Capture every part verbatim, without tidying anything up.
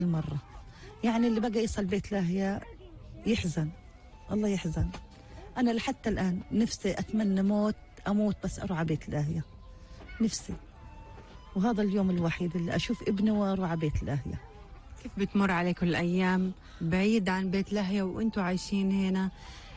المرة يعني اللي بقى يصل بيت لاهيا يحزن، الله يحزن. أنا لحتى الآن نفسي أتمنى موت أموت بس أروح على بيت لاهيا، نفسي. وهذا اليوم الوحيد اللي أشوف ابني وأروح على بيت لاهيا. كيف بتمر عليكم الأيام بعيد عن بيت لاهيا وأنتوا عايشين هنا؟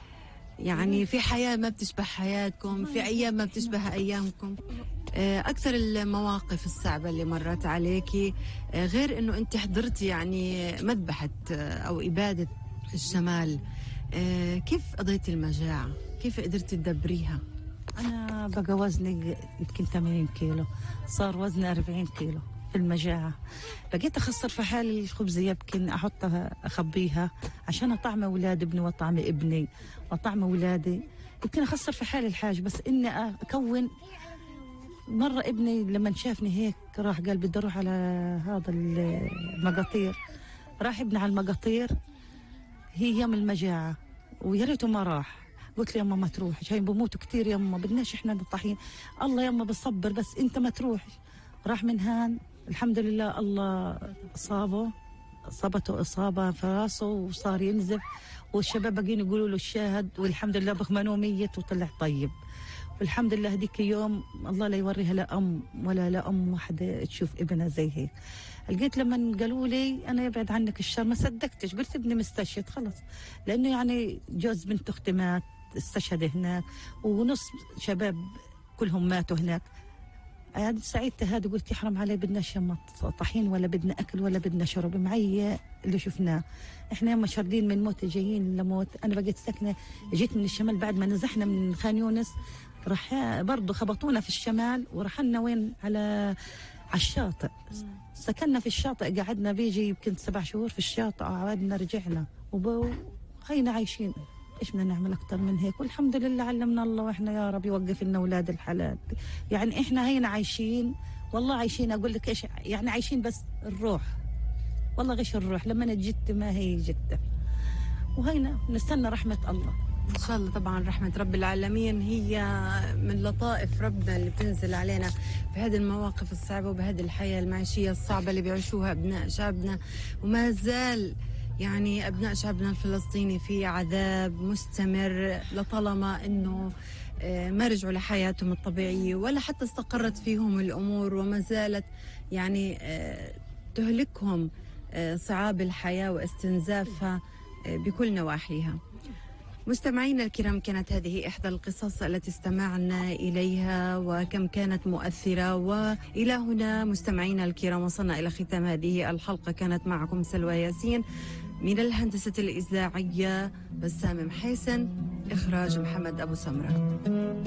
يعني في حياة ما بتشبه حياتكم، في أيام ما بتشبه أيامكم. أكثر المواقف الصعبة اللي مرت عليكي غير أنه أنت حضرتي يعني مذبحة أو إبادة الشمال، كيف قضيتي المجاعة؟ كيف قدرتي تدبريها؟ أنا بقى وزني يمكن ثمانين كيلو، صار وزني أربعين كيلو في المجاعة. بقيت أخسر في حالي الخبز، يمكن أحطها أخبيها عشان أطعم أولاد ابني وأطعم ابني وأطعم أولادي. يمكن أخسر في حالي الحاج، بس إني أكون. مرة ابني لما شافني هيك راح قال بدي أروح على هذا المقاطير، راح ابني على المقاطير. هي يوم المجاعة ويا ريته ما راح. قلت له يما ما تروح، عشان بموتوا كثير يما، بدناش احنا نطحين. الله يما بصبر، بس انت ما تروح. راح من هان الحمد لله الله اصابه اصابته اصابه في راسه وصار ينزف، والشباب باقيين يقولوا له الشاهد، والحمد لله بخمنوه ميت وطلع طيب. والحمد لله هذيك يوم الله لا يوريها لا ام ولا لا ام واحده تشوف ابنها زي هيك. لقيت لما قالوا لي انا يبعد عنك الشر ما صدقتش، قلت ابني مستشهد خلص، لانه يعني جوز بنت اختي مات استشهد هناك، ونص شباب كلهم ماتوا هناك. عاد سعيدت هذا، قلت يحرم علي، بدناش يما طحين ولا بدنا اكل ولا بدنا شرب، معي اللي شفناه. احنا يما شاردين من موت جايين لموت. انا بقيت ساكنه، جيت من الشمال بعد ما نزحنا من خان يونس، راح برضه خبطونا في الشمال ورحلنا وين على على الشاطئ. سكننا في الشاطئ، قعدنا بيجي يمكن سبع شهور في الشاطئ، وعادنا رجعنا وهينا عايشين. ايش بدنا نعمل اكثر من هيك؟ والحمد لله علمنا الله، واحنا يا رب يوقف لنا اولاد الحلال. يعني احنا هينا عايشين، والله عايشين. اقول لك ايش يعني عايشين، بس الروح والله غش الروح لما انا جدت ما هي جدة، وهينا نستنى رحمة الله إن شاء الله. طبعا رحمة رب العالمين هي من لطائف ربنا اللي بتنزل علينا بهذه المواقف الصعبة وبهذه الحياة المعيشية الصعبة اللي بيعيشوها أبناء شعبنا. وما زال يعني أبناء شعبنا الفلسطيني في عذاب مستمر لطالما أنه ما رجعوا لحياتهم الطبيعية ولا حتى استقرت فيهم الأمور، وما زالت يعني تهلكهم صعاب الحياة واستنزافها بكل نواحيها. مستمعينا الكرام، كانت هذه إحدى القصص التي استمعنا إليها وكم كانت مؤثرة. وإلى هنا مستمعينا الكرام وصلنا إلى ختام هذه الحلقة. كانت معكم سلوى ياسين، من الهندسة الإذاعية بسام محيسن، إخراج محمد أبو سمرة.